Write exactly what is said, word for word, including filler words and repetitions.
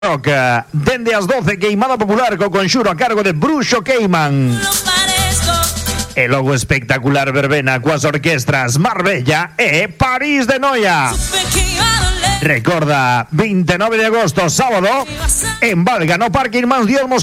Rock, dende as doce, queimada popular co conxuro a cargo de Bruxo Queiman. E logo espectacular verbena coas orquestras Marbella e París de Noia. Recorda, veintinueve de agosto, sábado, en Valga, no Parque Irmáns Dios